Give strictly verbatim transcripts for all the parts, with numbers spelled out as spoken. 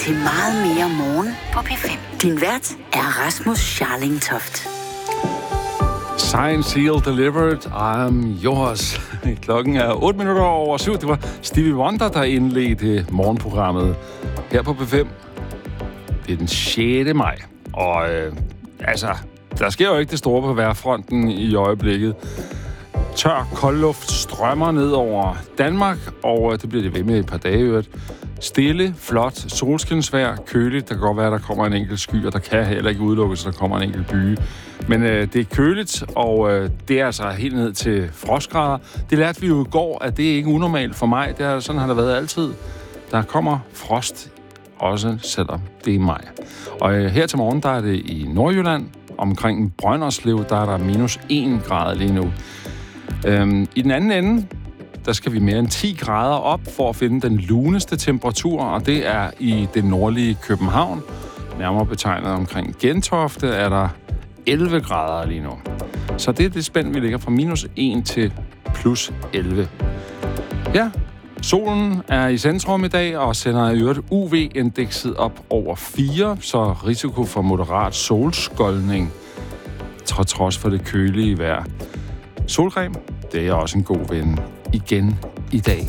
til meget mere morgen på P fem. Din vært er Rasmus Scharling Toft. Signed, sealed, delivered, I'm yours. Klokken er otte minutter over syv. Det var Stevie Wonder, der indledte morgenprogrammet her på P fem. Det er den sjette maj. Og øh, altså, der sker jo ikke det store på vejrfronten i øjeblikket. Tør koldluft strømmer ned over Danmark, og det bliver det ved med et par dage øvrigt. Stille, flot, solskinsvejr, køligt. Der kan godt være, der kommer en enkelt sky, og der kan heller ikke udelukkes, at der kommer en enkelt byge. Men øh, det er køligt, og øh, det er altså helt ned til frostgrader. Det lærte vi jo i går, at det er ikke unormalt for mig. Det er, sådan har det været altid. Der kommer frost, også selvom det er maj. Og øh, her til morgen, der er det i Nordjylland. Omkring Brønderslev, der er der minus en grad lige nu. Øhm, I den anden ende, der skal vi mere end ti grader op for at finde den luneste temperatur, og det er i det nordlige København. Nærmere betegnet omkring Gentofte er der elleve grader lige nu. Så det er det spænd, vi ligger fra minus en til plus elleve. Ja, solen er i centrum i dag og sender i øvrigt U V-indekset op over fire, så risiko for moderat solskoldning, trods for det kølige vejr. Solcreme, det er også en god ven igen i dag.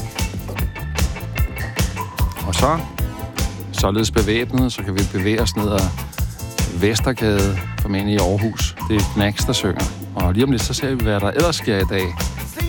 Og så, således bevæbnet, så kan vi bevæge os ned ad Vestergade, formentlig i Aarhus. Det er Knacks, der synger. Og lige om lidt, så ser vi, hvad der ellers sker i dag.